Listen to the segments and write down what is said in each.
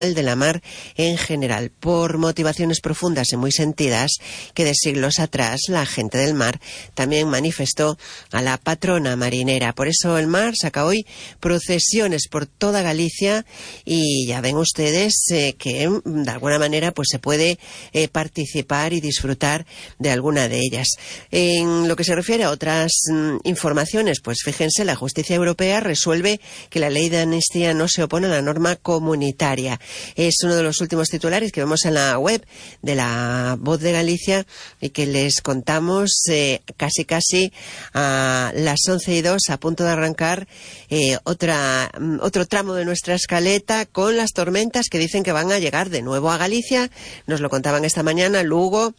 de la mar en general, por motivaciones profundas y muy sentidas que de siglos atrás la gente del mar también manifestó a la patrona marinera. Por eso el mar saca hoy procesiones por toda Galicia y ya ven ustedes que de alguna manera pues se puede participar y disfrutar de alguna de ellas. En lo que se refiere a otras informaciones, pues fíjense, la justicia europea resuelve que la ley de amnistía no se opone a la norma comunitaria. Es uno de los últimos titulares que vemos en la web de La Voz de Galicia y que les contamos casi a las 11:02, a punto de arrancar otro tramo de nuestra escaleta con las tormentas que dicen que van a llegar de nuevo a Galicia. Nos lo contaban esta mañana. Lugo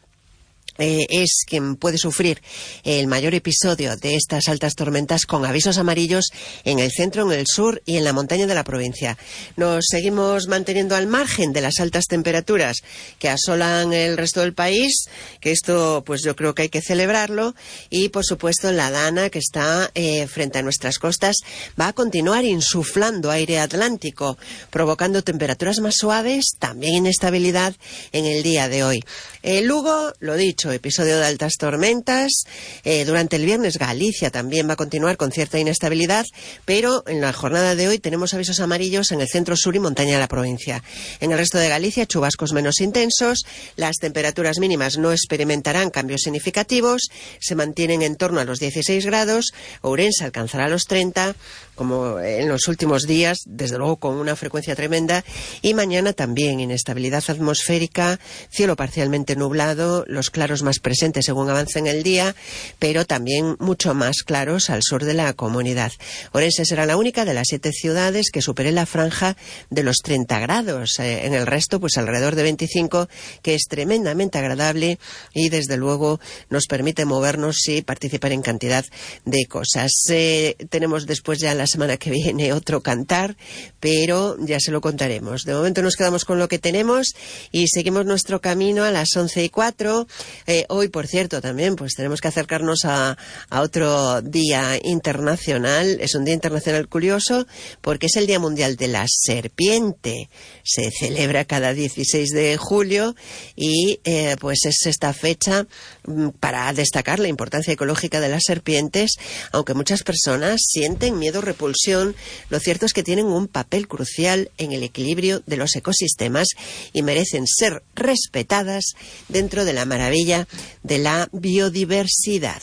es quien puede sufrir el mayor episodio de estas altas tormentas, con avisos amarillos en el centro, en el sur y en la montaña de la provincia. Nos seguimos manteniendo al margen de las altas temperaturas que asolan el resto del país, que esto pues yo creo que hay que celebrarlo, y por supuesto la Dana, que está frente a nuestras costas, va a continuar insuflando aire atlántico, provocando temperaturas más suaves, también inestabilidad en el día de hoy. Lugo, lo dicho, episodio de altas tormentas. Durante el viernes Galicia también va a continuar con cierta inestabilidad, pero en la jornada de hoy tenemos avisos amarillos en el centro, sur y montaña de la provincia. En el resto de Galicia, chubascos menos intensos, las temperaturas mínimas no experimentarán cambios significativos, se mantienen en torno a los 16 grados, Ourense alcanzará los 30, como en los últimos días, desde luego con una frecuencia tremenda, y mañana también inestabilidad atmosférica, cielo parcialmente nublado, los claros más presentes según avance en el día, pero también mucho más claros al sur de la comunidad. Ourense será la única de las 7 ciudades que supere la franja de los 30 grados. En el resto, pues alrededor de 25, que es tremendamente agradable y desde luego nos permite movernos y participar en cantidad de cosas. Tenemos después ya la semana que viene otro cantar, pero ya se lo contaremos. De momento nos quedamos con lo que tenemos y seguimos nuestro camino a las 11:04. Hoy, por cierto, también pues tenemos que acercarnos a otro día internacional. Es un día internacional curioso porque es el Día Mundial de la Serpiente. Se celebra cada 16 de julio y pues es esta fecha para destacar la importancia ecológica de las serpientes. Aunque muchas personas sienten miedo o repulsión, lo cierto es que tienen un papel crucial en el equilibrio de los ecosistemas y merecen ser respetadas dentro de la maravilla de la biodiversidad.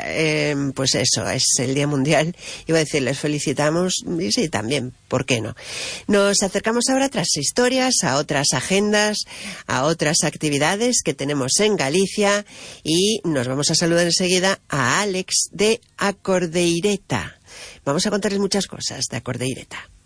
Pues eso, es el Día Mundial. Iba a decir, les felicitamos, y sí, también, ¿por qué no? Nos acercamos ahora a otras historias, a otras agendas, a otras actividades que tenemos en Galicia, y nos vamos a saludar enseguida a Alex de Acordeireta. Vamos a contarles muchas cosas de Acordeireta.